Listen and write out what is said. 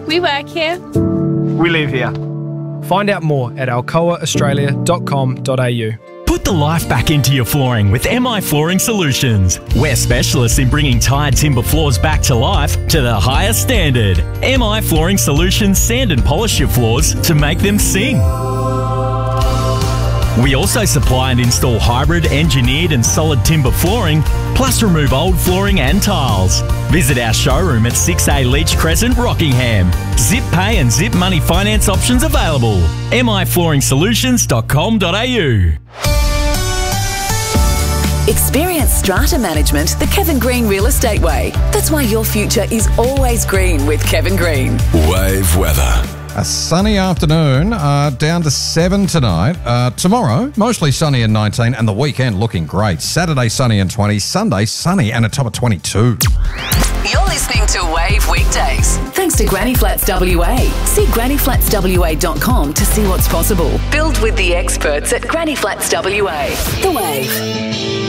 We work here. We live here. Find out more at alcoaaustralia.com.au. Put the life back into your flooring with MI Flooring Solutions. We're specialists in bringing tired timber floors back to life to the highest standard. MI Flooring Solutions sand and polish your floors to make them sing. We also supply and install hybrid, engineered and solid timber flooring, plus remove old flooring and tiles. Visit our showroom at 6A Leach Crescent, Rockingham. Zip pay and zip money finance options available. miflooringsolutions.com.au. Experience strata management the Kevin Green Real Estate way. That's why your future is always green with Kevin Green. Wave weather. A sunny afternoon, down to 7 tonight. Tomorrow, mostly sunny and 19, and the weekend looking great. Saturday, sunny and 20. Sunday, sunny and a top of 22. You're listening to Wave Weekdays. Thanks to Granny Flats WA. See grannyflatswa.com to see what's possible. Build with the experts at Granny Flats WA. The Wave.